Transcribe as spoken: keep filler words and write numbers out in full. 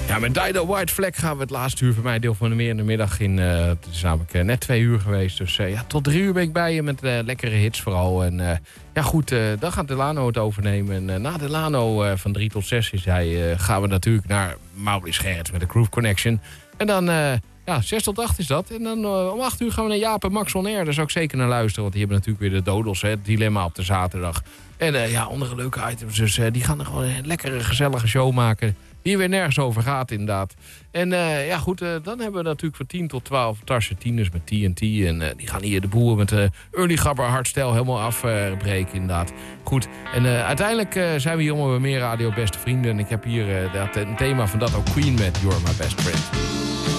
Ja, met Dido White Flag gaan we het laatste uur van mij deel van de meer in de middag in. Uh, het is namelijk uh, net twee uur geweest. Dus uh, ja, tot drie uur ben ik bij je met uh, lekkere hits vooral. En uh, ja goed, uh, dan gaat Delano het overnemen. En uh, na Delano uh, van drie tot zes is hij, uh, gaan we natuurlijk naar Maurice Gerrits met de Groove Connection. En dan, uh, ja, zes tot acht is dat. En dan uh, om acht uur gaan we naar Jaap en Max on Air. Daar zou ik zeker naar luisteren, want die hebben natuurlijk weer de Dodels, hè, het dilemma op de zaterdag. En uh, ja, andere leuke items. Dus uh, die gaan er gewoon een lekkere, gezellige show maken. Die weer nergens over gaat, inderdaad. En uh, ja, goed, uh, dan hebben we natuurlijk van tien tot twaalf Tarsje Tieners met T N T. En uh, die gaan hier de boel met uh, Early Gabber hardstyle helemaal afbreken, uh, inderdaad. Goed, en uh, uiteindelijk uh, zijn we hier om meer radio beste vrienden. En ik heb hier uh, dat, een thema van dat ook Queen met You're My Best Friend.